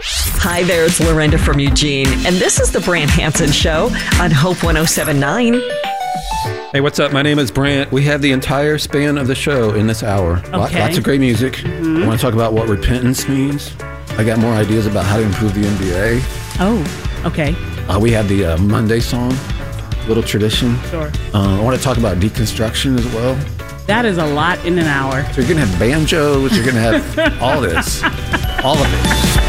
Hi there, it's Lorinda from Eugene, and this is the Brant Hansen Show on Hope 107.9. Hey, what's up? My name is Brant. We have the entire span of the show in this hour. Okay. Lots of great music. I want to talk about what repentance means. I got more ideas about how to improve the NBA. Oh, okay. We have the Monday song, little tradition. Sure. I want to talk about deconstruction as well. That is a lot in an hour. So you're going to have banjos. You're going to have all this. All of it.